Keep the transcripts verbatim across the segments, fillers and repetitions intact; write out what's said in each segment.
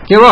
के हो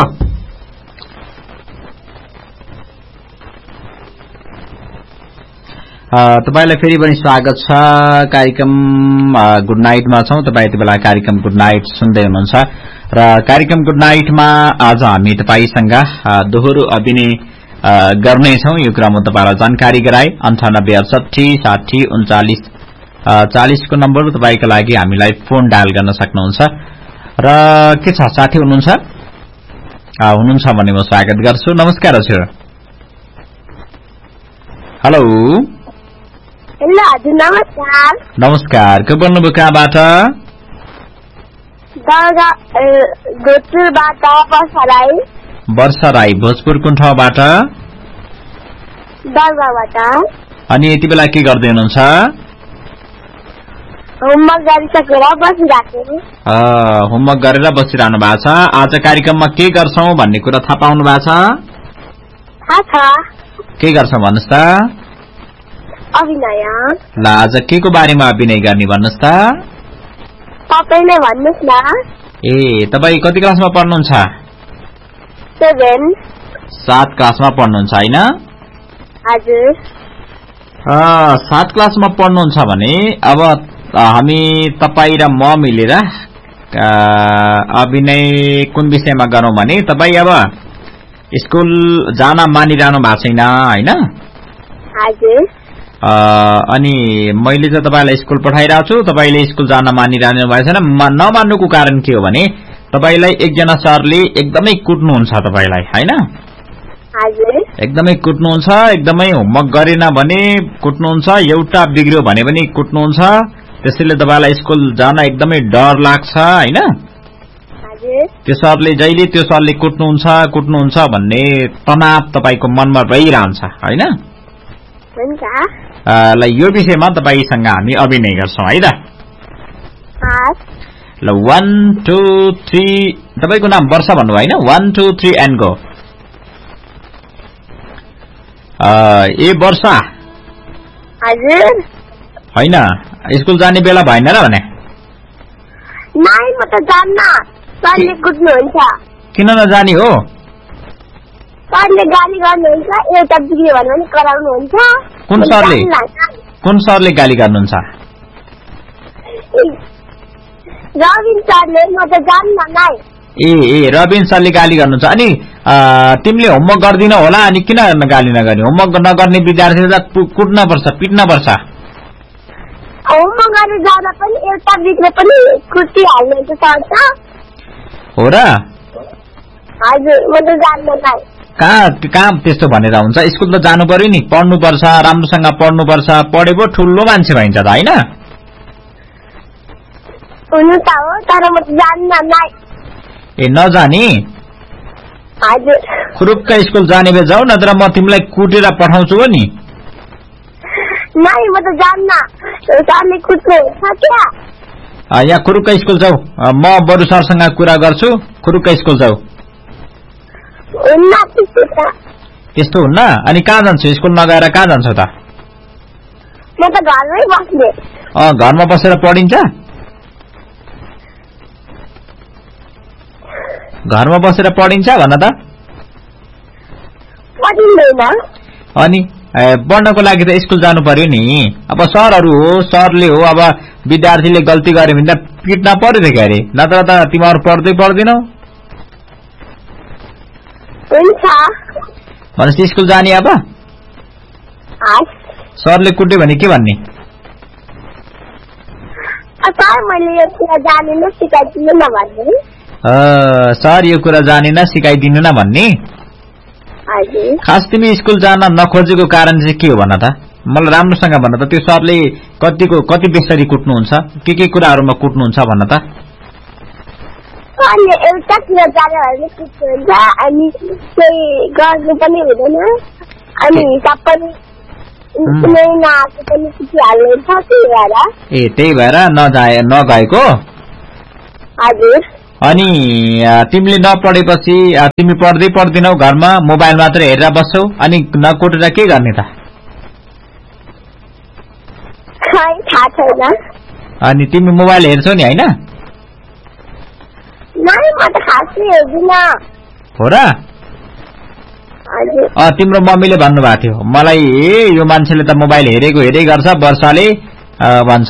तपाईलाई फेरि पनि स्वागत छ कार्यक्रम गुड नाइटमा छौं। तपाई यति बेला कार्यक्रम गुड नाइट सुन्दै हुनुहुन्छ र कार्यक्रम गुड नाइटमा आज हामी तपाईसँग दोहोरो अभिनय गर्नेछौं। यो क्रम तपाईलाई जानकारी गराए अन्ठानब्बे अडसठी साठी उन्चालीस चालीस को नम्बर तपाईको लागि हामीलाई फोन डायल गर्न सक्नुहुन्छ। र के छ साथी हुनुहुन्छ हुनुहुन्छ भने म स्वागत गर्छु। नमस्कार हजुर। हेलो हेलो हजुर नमस्कार। नमस्कार के बोल्नुभयो कहाँबाट? भोजपुरबाट वर्षा राई। वर्षा राई भोजपुर कुन ठाउँबाट? दरगाहबाट। अनि यति बेला के गर्दै हुनुहुन्छ? होमवर्क गरिसकेर बसिरहेको छु। होमवर्क गरेर बसिरहनु भएको छ। आज कार्यक्रममा के गर्छौं भन्ने कुरा थाहा पाउनु भएको छ? थाहा छ। के गर्छौं भन्नुस् त? अभिनय। ल आज के को बारेमा अभिनय गर्ने भन्नुस् त? तपाई नै भन्नुस् न। ए तपाई कति क्लासमा पढ्नुहुन्छ? सेभेन। सात क्लासमा पढ्नुहुन्छ हैन? हजुर। अ सात क्लासमा पढ्नुहुन्छ भने अब हामी तपाई र म मिलेर अभिनय कुन विषयमा गरौं भने तपाई अब स्कुल जान मानिरहनु भएको छैन हैन? हजुर। अनि मैले चाहिँ तपाईलाई स्कुल पठाइरहेको छु। तपाईले स्कुल जान मानिरहनु भएको छैन। नमान्नुको कारण के हो भने तपाईलाई एकजना सरले एकदमै कुट्नुहुन्छ तपाईलाई हैन? हजुर। एकदमै कुट्नुहुन्छ। एकदमै होमवर्क गरेन भने कुट्नुहुन्छ। एउटा बिग्रियो भने पनि कुट्नुहुन्छ। त्यसैले तपाईलाई स्कुल जान एकदमै डर लाग्छ हैन? हजुर। त्यो सरले जहिले त्यो सरले कुट्नुहुन्छ कुट्नुहुन्छ भन्ने तनाव तपाईको मनमा रहिरहन्छ हैन? हुन्छ। ल यो विषयमा तपाईसँग हामी अभिनय गर्छौं है त? ल वन टू थ्री तपाईको नाम वर्षा भन्नुभयो हैन? One two three and go. ए वर्षा। हजुर। हैन स्कुल जाने बेला भएन र भने? नाइ म त जान्न। सरले कुट्नुहुन्छ। किन नजानी हो? सरले गाली गर्नुहुन्छ। एउटा बिग्रियो भने पनि कराउनुहुन्छ। कुन सरले? कुन सरले गाली गर्नुहुन्छ? रबिन सरले। म त जान्न नाइ। ए ए रबिन सरले गाली गर्नुहुन्छ। अनि तिमीले होमवर्क गर्दिन होला अनि किन गाली नगर्ने? होमवर्क नगर्ने विद्यार्थीलाई कुट्न पर्छ पिट्न पर्छ। होमवर्क गरेर जाँदा पनि एउटा बिग्रे पनि कुटिहाल्नुहुन्छ सर त। हो र? हजुर म त जान्न नाइ। कहाँ कहाँ त्यस्तो भनेर हुन्छ? स्कुल त जानु पर्यो नि। पढ्नु पर्छ राम्रोसँग पढ्नु पर्छ। पढे पो ठुलो मान्छे भइन्छ त हैन? हुनु त हो तर म त जान्न नाइ। ए नजानी? हजुर। खुरुक्क स्कुल जाने भए जाऊ नत्र म तिमीलाई कुटेर पठाउँछु हो नि। नाइ म त जान्न। सरले कुट्नुहुन्छ क्या? यहाँ खुरुक्क स्कुल जाऊ। म बरु सरसँग कुरा गर्छु। खुरुक्क स्कुल जाऊ। हुन्न त्यस्तो त। त्यस्तो हुन्न? अनि कहाँ जान्छौ? स्कुल नगएर कहाँ जान्छौ त? म त घरमै बस्ने। अँ घरमा बसेर पढिन्छ? घरमा बसेर पढिन्छ भन त? पढिँदैन। अनि पढ्नको लागि त स्कुल जानु पर्यो नि। अब सरहरू हो सरले हो अब विद्यार्थीले गल्ती गर्यो भने त पिट्न पर्यो त क्यारे नत्र त तिमीहरू पढ्दै पढ्दिनौ। हुन्छ। भनेपछि स्कुल जाने अब? सरले कुट्यो भने के भन्ने? सर मैले यो कुरा जानेन सिकाइदिनु न भन्ने। सर यो कुरा जानेन सिकाइदिनु न भन्ने? हजुर। खास तिमी स्कुल जान नखोजेको कारण चाहिँ के हो भन त? मलाई राम्रोसँग भन त। त्यो सरले कतिको कति बेसरी कुट्नुहुन्छ? के के कुराहरुमा कुट्नुहुन्छ भन त? सरले एउटा कुरा जाने भने कुट्नुहुन्छ अनि त्यही गर्नु पनि हुँदैन अनि हिसाब पनि कुनै नआएको पनि कुटिहाल्नुहुन्छ त्यही भएर। ए त्यही भएर नजाए नगएको? हजुर। अनि तिमीले नपढेपछि तिमी पढ्दै पढ्दिनौ घरमा मोबाइल मात्र हेरेर बस्छौ अनि नकुटेर के गर्ने त? खै थाहा छैन। अनि तिमी मोबाइल हेर्छौ नि हैन? नाइ म त खासै हेर्दिन। हो र? अँ तिम्रो मम्मीले भन्नुभएको थियो मलाई, ए यो मान्छेले त मोबाइल हेरेको हेरै गर्छ, वर्षाले भन्छ,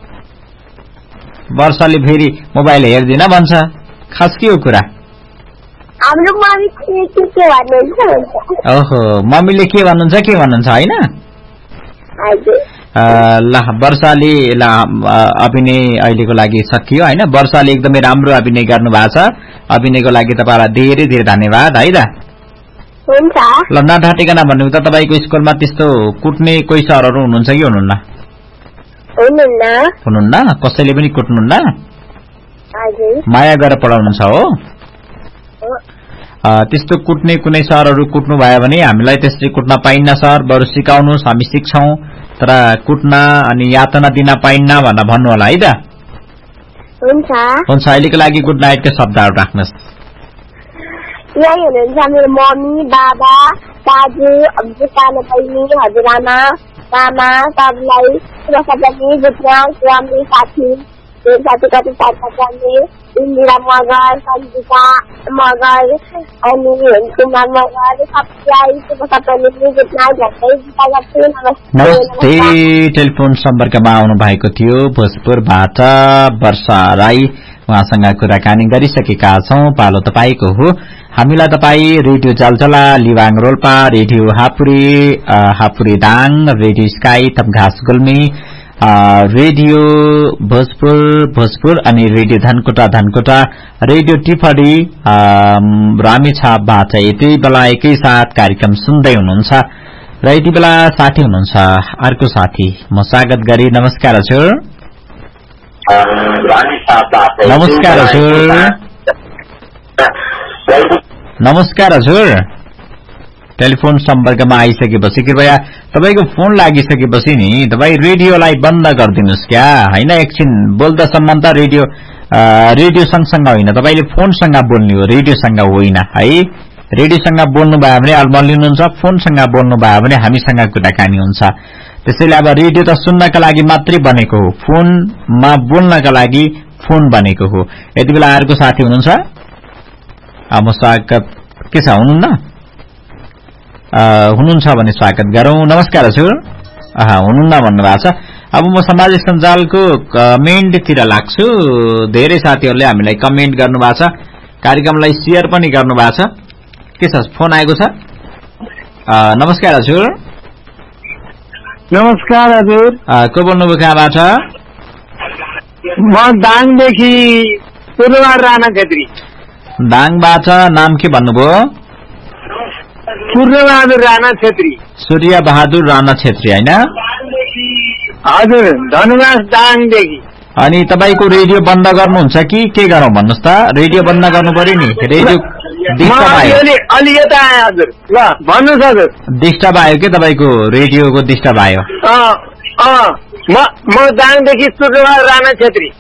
वर्षाले फेरि मोबाइल हेर्दिन भन्छ। खास के हो कुरा? हाम्रो मम्मी के के भन्नुहुन्छ? ओहो, मम्मीले के भन्नुहुन्छ के भन्नुहुन्छ हैन? हजुर। ल वर्षाले ल अभिनय अहिलेको लागि सकियो हैन। वर्षाले एकदमै राम्रो अभिनय गर्नु भएको छ। अभिनयको लागि तपाईलाई धेरै धेरै धन्यवाद है त। हुन्छ। ल नढाटेकन भन्नु त तपाईको स्कुलमा त्यस्तो कुट्ने कोही सरहरु हुनुहुन्छ कि हुनुहुन्न? हुनुहुन्न। हुनुहुन्न? कसैले पनि कुट्नुहुन्न? हजुर। माया गरेर पढाउनुहुन्छ हो? त्यस्तो कुट्ने कुनै सरहरु कुट्नु भयो भने हामीलाई त्यसरी कुट्न पाइन्न सर, बरु सिकाउनुस्, हामी सिक्छौं, तर कुट्न अनि यातना दिन पाइन्न भनेर भन्नु होला है त। हुन्छ। हुन्छ, अहिलेको लागि गुड नाइटको शब्दहरु राख्नुस्। यही हुनुहुन्छ मेरो मम्मी, बाबा, दाजु, अब्बु, काना बहिनी, हजुरआमा, मामा, सबलाई सबैलाई गुड नाइट। राम्रो साथी, मेरो साथी कति साथी जाने, इन्दिरा मगर, सन्जिता मगर अनि कुमार मगर, सबैलाई सबैले गुड नाइट भन्दै बिदा गर्छु। नमस्ते। टेलिफोन सम्पर्कमा आउनु भएको थियो भोजपुरबाट वर्षा राई, उहाँसँग कुराकानी गरिसकेका छौं। पालो तपाईको हो। हामीलाई तपाई रेडियो जलजला लिवाङ Rolpa, radio हापुरी हापुरी Dang, radio sky Tamghas Gulmi, radio Bhojpur Bhojpur अनि रेडियो धनकुटा धनकुटा, रेडियो टिफडी रामेछापबाट यति बेला एकै साथ कार्यक्रम सुन्दै हुनुहुन्छ र यति बेला साथी हुनुहुन्छ अर्को साथी म स्वागत गरी नमस्कार हजुर। नमस्कार हजुर। नमस्कार हजुर। टेलिफोन सम्पर्कमा आइसकेपछि कृपया तपाईको फोन लागिसकेपछि नि तपाई रेडियोलाई बन्द गरिदिनुस् क्या हैन। एकछिन बोल्दासम्म त रेडियो रेडियो सँगसँग होइन, तपाईले फोनसँग बोल्ने हो, रेडियोसँग होइन है। रेडियोसँग बोल्नु भयो भने अल्मलिनुहुन्छ, फोनसँग बोल्नु भयो भने हामीसँग कुराकानी हुन्छ। त्यसैले अब रेडियो त सुन्नका लागि मात्रै बनेको हो, फोनमा बोल्नका लागि फोन बनेको हो। यति बेला अर्को साथी हुनुहुन्छ, म स्वागत के छ हुनुहुन्न? हुनुहुन्छ भने स्वागत गरौं। नमस्कार हजुर। हुनुहुन्न भन्नुभएको छ। अब म सामाजिक सञ्जालको कमेन्टतिर लाग्छु। धेरै साथीहरूले हामीलाई कमेन्ट गर्नुभएको छ, कार्यक्रमलाई शेयर पनि गर्नुभएको छ। के छ फोन आएको छ? नमस्कार हजुर। नमस्कार हजुर। को बोल्नुभयो कहाँबाट? म दाङदेखि सूर्यबहादुर राणा छेत्री। दाङबाट नाम के भन्नुभयो? सूर्यबहादुर राणा छेत्री। सूर्य बहादुर राणा छेत्री हैन? हजुर, धनुवास दाङदेखि। अनि तपाईको रेडियो बन्द गर्नुहुन्छ कि के गरौं भन्नुस् त? रेडियो बन्द गर्नु पर्यो नि, रेडियो डिस्टर्ब आयो। अलि यता आए हजुर। ल भन्नुस् हजुर। डिस्टर्ब आयो के तपाईको रेडियोको डिस्टर्ब आयो? अँ अँ म म दाङदेखि सूर्यबहादुर राणा छेत्री।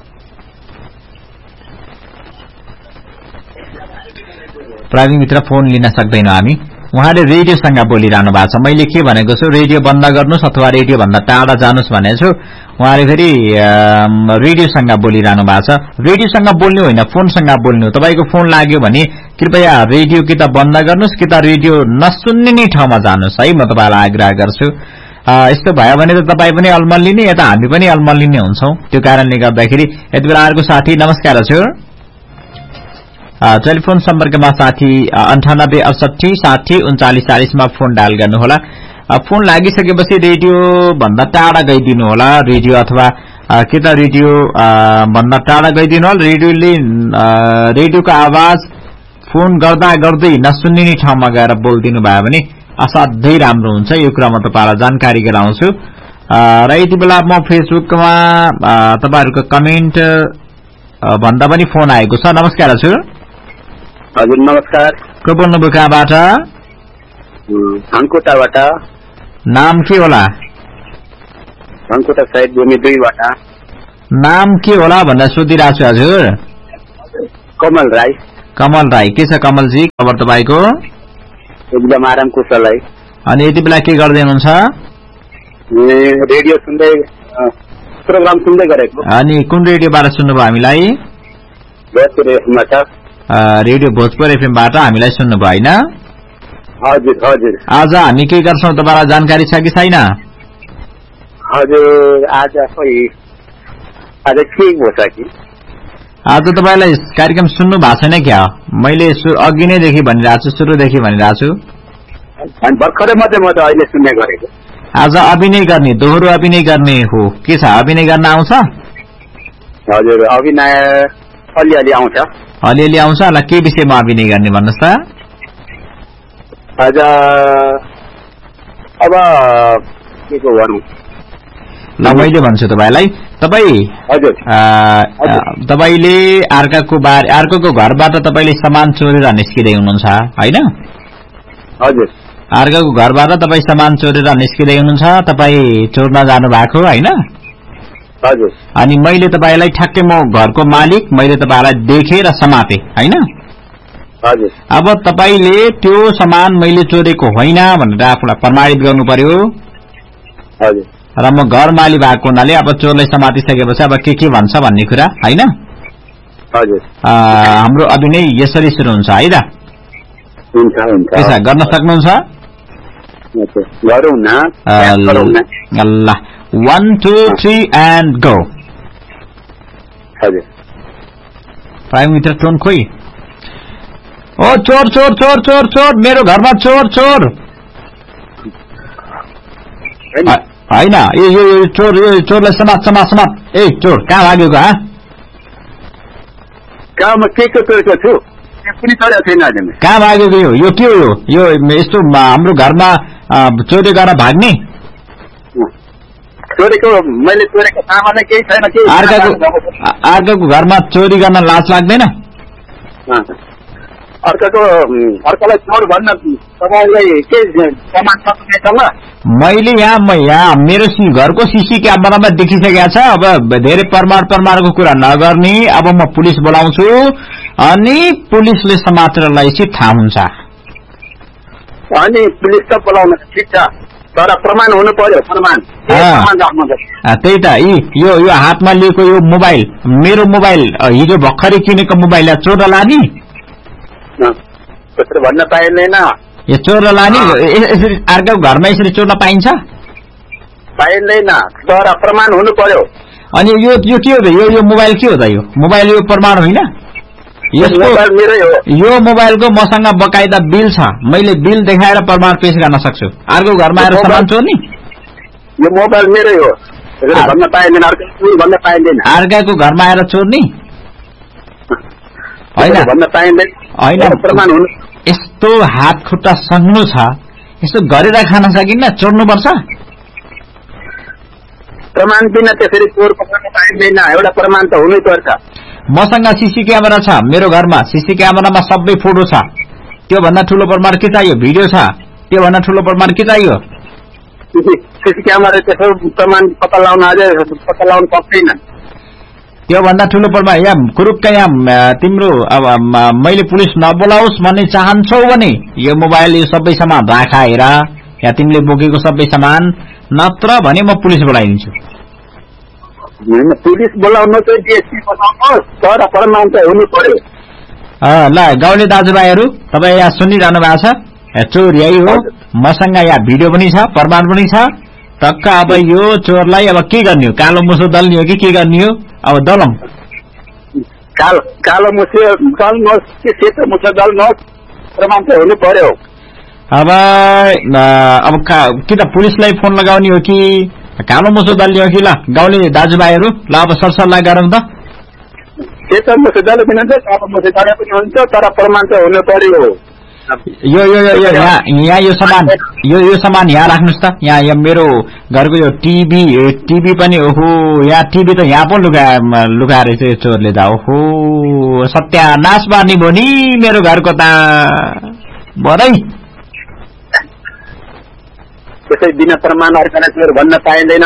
प्राविधिक मित्र फोन लिन सक्दैनौं हामी। उहाँले रेडियोसँग बोलिरहनु भएको छ। मैले के भनेको छु, रेडियो बन्द गर्नुस् अथवा रेडियो भन्दा टाढा जानुस् भनेको छु। उहाँले फेरि रेडियोसँग बोलिरहनु भएको छ। रेडियोसँग बोल्नु होइन, फोनसँग बोल्नु। तपाईको फोन लाग्यो भने कृपया रेडियो कि त बन्द गर्नुस् कि त रेडियो नसुन्ने नै ठाउँमा जानुस् है, म तपाईलाई आग्रह गर्छु। यस्तो भयो भने त तपाई पनि अल्मलिने, यता हामी पनि अल्मलिने हुन्छौं। त्यो कारणले गर्दाखेरि यति बेला अर्को साथी। नमस्कार हजुर। टेलिफोन सम्पर्कमा साथी अन्ठानब्बे अडसठी साठी उन्चालिस चालिसमा फोन डायल गर्नुहोला। फोन लागिसकेपछि रेडियो भन्दा टाढा गइदिनु होला, रेडियो अथवा के त रेडियो भन्दा टाढा गइदिनु होला। रेडियोले रेडियोको आवाज फोन गर्दा गर्दै नसुन्ने ठाउँमा गएर बोलिदिनु भयो भने असाध्यै राम्रो हुन्छ। यो कुरा म तपाईलाई जानकारी गराउँछु। र यति बेला म फेसबुकमा तपाईहरुको कमेन्ट भन्दा पनि फोन आएको छ। नमस्कार हजुर। हजुर नमस्कार। को बोल्नुभयो कहाँबाट? धनकुटाबाट। नाम के होला? धनकुटा साइड भूमि दुईबाट। नाम के होला भनेर सोधिरहेको छु हजुर। कमल राई। कमल राई, के छ कमलजी खबर तपाईको? एकदम आराम कुशल है। अनि यति बेला के गर्दै हुनुहुन्छ? रेडियो सुन्दै प्रोग्राम सुन्दै गरेको। अनि कुन रेडियोबाट सुन्नुभयो हामीलाई? रेडियो भोजपुर एफएमबाट हामीलाई सुन्नुभयो हैन? हजुर हजुर। आज हामी के गर्छौं तपाईलाई जानकारी छ कि छैन? हजुर आज खोइ आज के भन्छ कि आज तपाईलाई कार्यक्रम सुन्नु भएको छैन क्या? मैले अघि नै देखि भनिरहेको छु, सुरुदेखि भनिरहेको छु। अनि भर्खरै मात्रै म त अहिले सुन्ने गरेको। आज अभिनय गर्ने, दोहोरो अभिनय गर्ने हो। के छ, अभिनय गर्न आउँछ? हजुर अभिनय अलिअलि आउँछ। अलिअलि आउँछ होला। के विषयमा अभिनय गर्ने भन्नुहोस् त? आज अब के को गरौँ? ल मैले भन्छु तपाईलाई। तपाई हजुर तपाईले अर्काको बार अर्काको घरबाट तपाईले सामान चोरेर निस्किदै हुनुहुन्छ हैन? हजुर। अर्काको घरबाट तपाई सामान चोरेर निस्किदै हुनुहुन्छ, तपाई चोर्न जानु भएको हैन? हजुर। अनि मैले तपाईलाई ठ्याक्कै म घरको मालिक, मैले तपाईलाई देखेर समाते हैन? हजुर। अब तपाईले त्यो सामान मैले चोरेको होइन भनेर आफूलाई प्रमाणित गर्नु पर्यो। हजुर। र म घर मालिक भएको हुनाले अब चोरलाई समातिसकेपछि अब के के भन्छ भन्ने कुरा हैन? हजुर। हाम्रो अभिनय यसरी सुरु हुन्छ है त? हुन्छ हुन्छ। त्यसो गर्न सक्नुहुन्छ? गरौँ न। ल one two three and go। हजुर। प्राइम मिनिस्टर टोन खोइ। ओ चोर चोर चोर चोर चोर, मेरो घरमा चोर चोर हैन? यो यो चोर, यो चोरलाई समात समात समात। ए चोर कहाँ भागेको? हा कहाँ म के को चोरेको छु? कुनै चोरेको छैन आज। कहाँ भागेको? यो यो के हो? यो यस्तो हाम्रो घरमा चोरी गरेर भाग्ने? चोरेको मैले चोरेको सामान केही छैन। के अर्काको अर्काको घरमा चोरी गर्न लाज लाग्दैन? अर्काको अर्कालाई चोर भन्न तपाईलाई के सामान सक्नेसँग? मैले यहाँ म यहाँ मेरो घरको सीसी क्यामेरामा देखिसकेको छ। अब धेरै प्रमाण प्रमाणको कुरा नगर्ने। अब म पुलिस बोलाउँछु अनि पुलिसले समातेर ल्याएपछि थाहा हुन्छ। अनि पुलिस त बोलाउन ठिक छ, तर प्रमाण हुनु पर्यो। प्रमाण त्यही त। यो यो हातमा लिएको यो मोबाइल, मेरो मोबाइल हिजो भर्खरै किनेको मोबाइल चोर लाने? भन्न पाइँदैन। यो चोर लाने? यसरी अर्काको घरमा यसरी चोर्न पाइन्छ? पाइँदैन, तर प्रमाण हुनु पर्यो। अनि यो यो के हो त? यो यो मोबाइल के हो त? यो मोबाइल यो प्रमाण होइन? यो मोबाइलको मसँग बकाइदा बिल छ। मैले बिल देखाएर प्रमाण पेश गर्न सक्छु। अर्को घरमा आएर सामान चोर्ने? यो मोबाइल मेरै हो, भन्न पाइँदैन। भन्न पाइँदैन। अर्काको घरमा आएर चोर्ने होइन? भन्न पाइँदैन। होइन, प्रमाण हुनु। यस्तो हात खुट्टा सक्नु छ, यस्तो गरेर खान सकिन्न, चोर्नुपर्छ। प्रमाण बिना त्यसरी चोर पक्राउन पाइँदैन। एउटा प्रमाण त हुनै पर्छ। मसँग सीसी क्यामेरा छ मेरो घरमा। सीसी क्यामेरामा सबै फोटो छ। त्यो भन्दा ठूलो प्रमाण के चाहियो? भिडियो छ। त्यो भन्दा ठूलो प्रमाण के चाहियो? सीसी क्यामेरा त्यसो प्रमाण पत्ता लगाउन अझै पत्ता लगाउन सक्दैन। त्यो भन्दा ठूलो प्रमाण यहाँ कुरुक्क यहाँ तिम्रो अब मैले पुलिस नबोलाओस् भन्ने चाहन्छौ भने यो मोबाइल यो सबै सामान राखाएर या तिमीले बोकेको सबै सामान, नत्र भने म पुलिस बोलाइदिन्छु। पुलिस बोलाउनु चाहिँ डिएसपी बोलाउनुहोस्, तर प्रमाण चाहिँ हुनु पर्यो। ल गाउँले दाजुभाइहरू, तपाईँ यहाँ सुनिरहनु भएको छ, चोर यही हो। मसँग यहाँ भिडियो पनि छ, प्रमाण पनि छ। टक्क अब यो चोरलाई अब के गर्ने हो? कालो मुसो दल्ने हो कि के गर्ने हो? अब दलम कालो कालो मुसो दल्नुहोस् कि सेतो मुसो दल्नुहोस्, प्रमाण चाहिँ हुनु पर्यो। अब अब कि त पुलिसलाई फोन लगाउने हो कि कालो मुसो दल्ने हो कि? ल गाउँले दाजुभाइहरू, ल अब सरसल्लाह गरौँ त। सेतो मुसो दल्यो पनि हुन्छ, कालो मुसो दल्यो पनि हुन्छ, तर प्रमाण चाहिँ हुनु पर्यो। यो यो यो यहाँ यहाँ यो सामान यो यो सामान यहाँ राख्नुहोस् त। यहाँ यहाँ मेरो घरको यो टिभी टिभी पनि ओहो, यहाँ टिभी त यहाँ पो लुगा लुगाएर चाहिँ चोरले त ओहो सत्यानाश पार्ने भयो नि मेरो घरको त बधाई। त्यसै बिना प्रमाण अर्कालाई चोर भन्न पाइँदैन।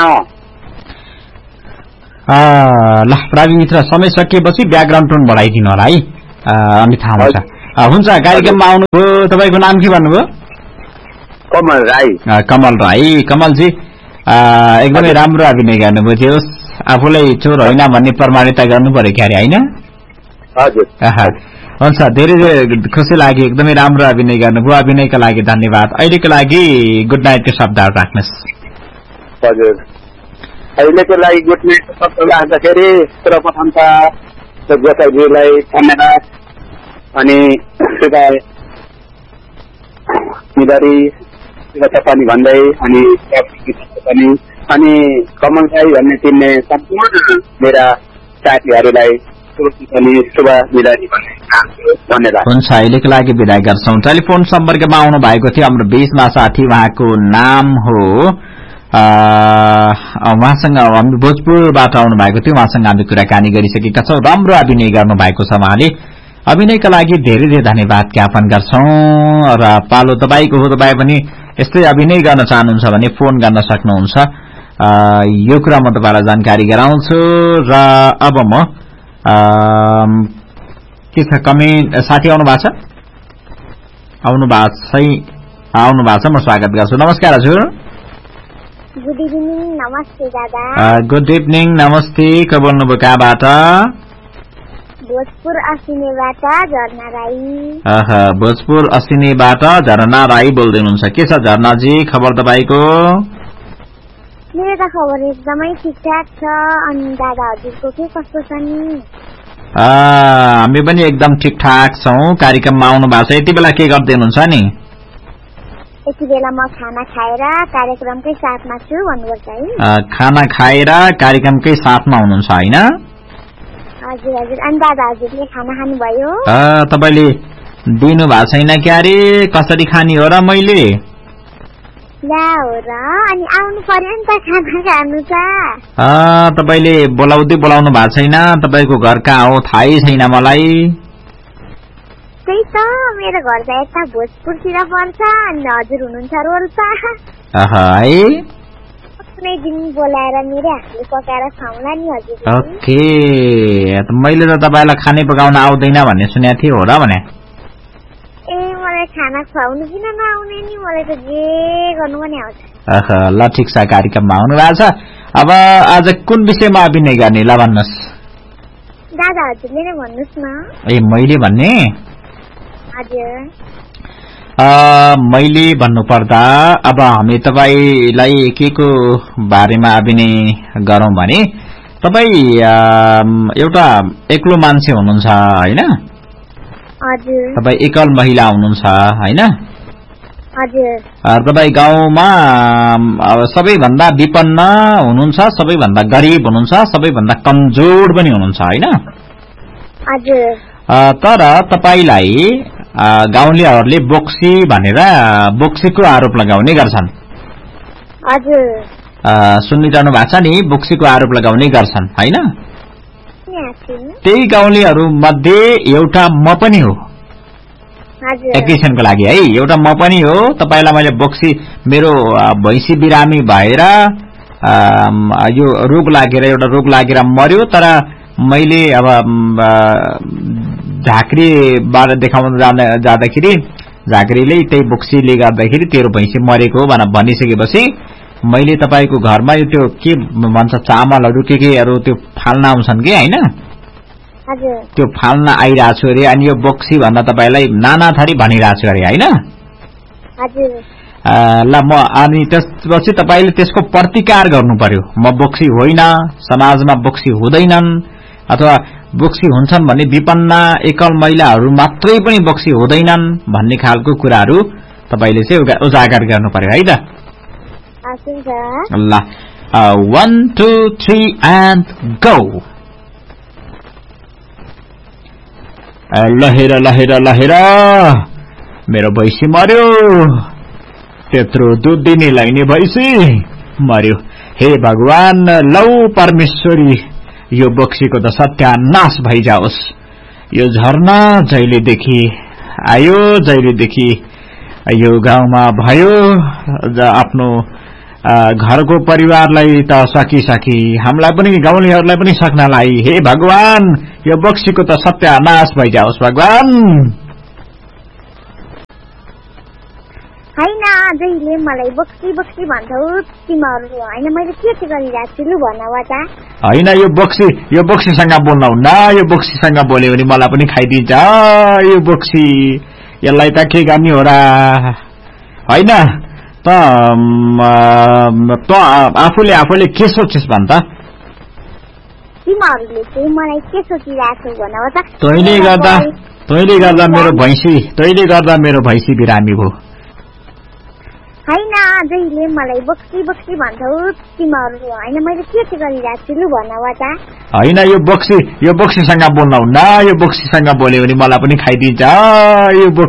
ल प्राविधिक मित्र, समय सकिएपछि ब्याकग्राउन्ड टोन बढाइदिनु होला है, अनि थाहा हुन्छ। हुन्छ, कार्यक्रममा आउनुभयो। तपाईँको नाम के भन्नुभयो? कमल राई। कमल राई। कमलजी एकदमै राम्रो अभिनय गर्नुभयो। थियो आफूलाई चोर होइन भन्ने प्रमाणित गर्नु पर्यो क्यारे होइन? हजुर। हुन्छ धेरै खुसी लाग्यो एकदमै राम्रो अभिनय गर्नुभयो अभिनयको लागि धन्यवाद अहिलेको लागि गुड नाइटको शब्दहरू राख्नुहोस् हजुर अहिलेको लागि गुड नाइटको शब्द राख्दाखेरि सर्वप्रथम त गोसाईज्यूलाई धन्यवाद अनि सुधार निधारी पनि भन्दै अनि पनि अनि कमल राई भन्ने चिन्ने सम्पूर्ण मेरा साथीहरूलाई हुन्छ अहिलेको लागि विदाय गर्छौं टेलिफोन सम्पर्कमा आउनु भएको थियो हाम्रो बीचमा साथी उहाँको नाम हो उहाँसँग हामी भोजपुरबाट आउनु भएको थियो उहाँसँग हामी कुराकानी गरिसकेका छौं राम्रो अभिनय गर्नु भएको छ उहाँले अभिनयका लागि धेरै धेरै धन्यवाद ज्ञापन गर्छौं र पालो तपाईको हो तपाई पनि यस्तै अभिनय गर्न चाहनुहुन्छ भने फोन गर्न सक्नुहुन्छ यो कुरा म तपाईलाई जानकारी गराउँछु र अब म के छ कमेन्ट साथी आउनु भएको छ आउनु भएको छ आउनु भएको छ म स्वागत गर्छु नमस्कार हजुर गुड इभिनिङ नमस्ते दादा गुड इभिनिङ नमस्ते को बोल्नुभयो कहाँबाट भोजपुर असिनेबाट झरना राई अह भोजपुर असिनेबाट झरना राई बोल्दै हुनुहुन्छ के छ झरनाजी खबर तपाईको मेरो त खबर एकदमै ठिकठाक छ अनि दादा हजुरको के कस्तो छ नि हामी पनि एकदम ठिकठाक छौं कार्यक्रममा आउनु भएको छ यति बेला के गर्दै हुनुहुन्छ नि यति बेला म खाना खाएर कार्यक्रमकै साथमा छु भन्नुपर्छ है खाना खाएर कार्यक्रमकै साथमा हुनुहुन्छ हैन हजुर हजुर अनि दादा हजुरले खाना खानुभयो तपाईले दिनु भएको छैन क्यारे कसरी खानी हो र मैले ला हो र अनि आउनु पर्यो नि त खाना खानु त तपाईले बोलाउँदै बोलाउनु भएको छैन तपाईको घर कहाँ हो थाहै छैन मलाई त्यही त मेरो घर त यता भोजपुरतिर पर्छ अनि हजुर हुनुहुन्छ रोल्पा अह है कुनै दिन बोलाएर मेरो हातले पकाएर खुवाउला नि हजुर ओके मैले त तपाईलाई खाने पकाउन आउँदैन भन्ने सुनेको थिएँ हो र भने ए मलाई खाना खुवाउनु किन नआउने नि मलाई त जे गर्नु पनि आउँछ अह ल ठिक छ कार्यक्रममा आउनु भएको छ अब आज कुन विषयमा अभिनय गर्ने ल भन्नुहोस् दादा हजुरले नै भन्नुहोस् न ए मैले भन्ने हजुर मैले भन्नुपर्दा अब हामी तपाईलाई के को बारेमा अभिनय गरौं भने तपाई एउटा एक्लो मान्छे हुनुहुन्छ हैन हजुर तपाई एकल महिला हुनुहुन्छ हैन हजुर तपाई गाउँमा सबैभन्दा विपन्न हुनुहुन्छ सबैभन्दा गरिब हुनुहुन्छ सबैभन्दा कमजोर पनि हुनुहुन्छ हैन हजुर तर तपाईलाई गाउँलेहरूले बोक्सी भनेर बोक्सीको आरोप लगाउने गर्छन् हजुर सुनिरहनु भएको छ नि बोक्सीको आरोप लगाउने गर्छन् हैन त्यही गाउँलेहरू मध्ये एउटा म पनि हो एकैछिनको लागि है एउटा म पनि हो तपाईलाई मैले बोक्सी मेरो भैँसी बिरामी भएर यो रोग लागेर एउटा रोग लागेर मर्यो तर मैले अब झाँक्रीबाट देखाउन जाँदाखेरि झाँक्रीले त्यही बोक्सीले गर्दाखेरि तेरो भैँसी मरेको हो भनेर भनिसकेपछि मैले तपाईको घरमा यो त्यो के भन्छ चामलहरू के केहरू त्यो फाल्न आउँछन् कि हैन त्यो फाल्न आइरहेको छु अरे अनि यो बोक्सी भन्दा तपाईलाई नाना थरी भनिरहेको छु अरे हैन ल म अनि त्यसपछि तपाईले त्यसको प्रतिकार गर्नु पर्यो म बोक्सी होइन समाजमा बोक्सी हुँदैनन् अथवा बोक्सी हुन्छन् भन्ने विपन्न एकल महिलाहरू मात्रै पनि बोक्सी हुँदैनन् भन्ने खालको कुराहरू तपाईले चाहिँ उजागर गर्नु पर्यो है त ल one two three and go लहेर लहेर लहेर मेरो भैँसी मर्यो त्यत्रो दुध दिने लाग्ने भैँसी मर्यो हे भगवान लौ परमेश्वरी यो बोक्सीको त सत्यानाश भइजाओस् यो झरना जहिलेदेखि आयो जहिलेदेखि यो गाउँमा भयो आफ्नो घरको परिवारलाई त सकिसकी हामीलाई पनि गाउँलेहरूलाई पनि सक्नलाई हे भगवान यो बोक्सीको त सत्यानाश भइजाओस् भगवान होइन जहिले मलाई बक्सी बक्सी भन्छौ तिमीहरू होइन मैले के के गरिरहेको छु लु भन त होइन यो बक्सी यो बक्सीसँग बोल्न हुन्न यो बक्सीसँग बोल्यो भने मलाई पनि खाइदिन्छ यो बक्सी यसलाई त के गर्ने हो र होइन त त आफूले आफूले के सोचिस् भन् त तिमीहरूले चाहिँ मलाई के सोचिरहेको छौ भन त तैँले गर्दा तैँले गर्दा मेरो भैँसी तैँले गर्दा मेरो भैँसी बिरामी भयो होइन जहिले मलाई बक्सी बक्सी भन्छौ तिमीहरू होइन मैले के के गरिरहेको छु लु भन त होइन यो बक्सी यो बक्सीसँग बोल्न हुन्न यो बक्सीसँग बोल्यो भने मलाई पनि खाइदिन्छ यो